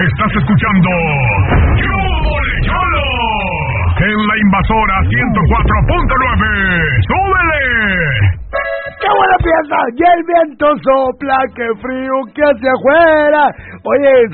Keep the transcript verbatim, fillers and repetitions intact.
Estás escuchando ¡Cholo! En la Invasora ciento cuatro punto nueve. ¡Súbele! ¡Qué buena pieza! Y el viento sopla, qué frío que hace afuera. Oye,